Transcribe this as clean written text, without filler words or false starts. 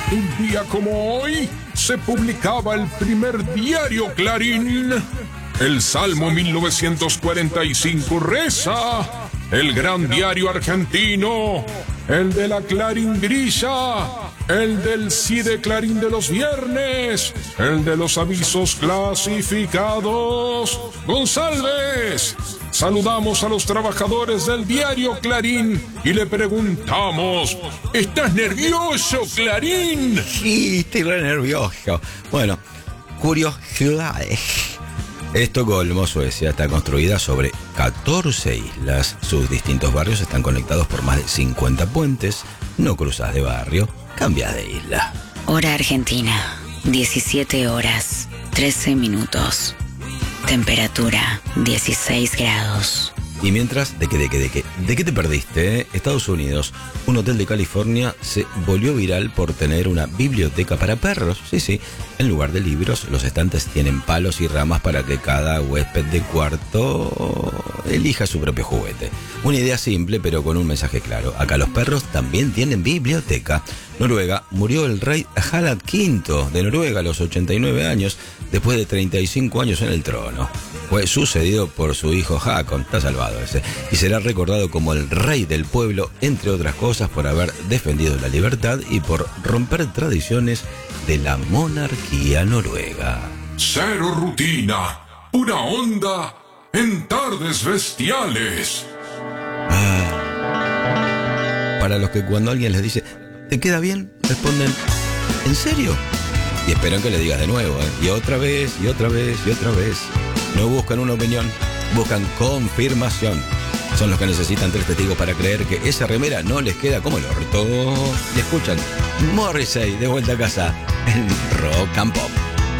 Un día como hoy se publicaba el primer diario Clarín. El Salmo 1945 reza: el gran diario argentino, el de la Clarín grilla, el del sí de Clarín de los viernes, el de los avisos clasificados. González, saludamos a los trabajadores del diario Clarín y le preguntamos: ¿estás nervioso, Clarín? Sí, estoy re nervioso. Bueno, curiosidades. Estocolmo, Suecia, está construida sobre 14 islas. Sus distintos barrios están conectados por más de 50 puentes. No cruzas de barrio, cambias de isla. Hora Argentina, 17 horas, 13 minutos. Temperatura, 16 grados. Y mientras, ¿de qué te perdiste? Estados Unidos, un hotel de California se volvió viral por tener una biblioteca para perros. Sí, en lugar de libros, los estantes tienen palos y ramas para que cada huésped de cuarto elija su propio juguete. Una idea simple, pero con un mensaje claro. Acá los perros también tienen biblioteca. Noruega, murió el rey Harald V de Noruega a los 89 años, después de 35 años en el trono. Fue sucedido por su hijo Haakon, está salvado ese, y será recordado como el rey del pueblo, entre otras cosas, por haber defendido la libertad y por romper tradiciones de la monarquía noruega. Cero rutina, pura onda en tardes bestiales. Para los que cuando alguien les dice ¿te queda bien?, responden ¿en serio? Y esperan que le digas de nuevo, y otra vez, y otra vez, y otra vez. No buscan una opinión, buscan confirmación. Son los que necesitan 3 testigos para creer que esa remera no les queda como el orto. Y escuchan Morrissey de vuelta a casa en Rock and Pop.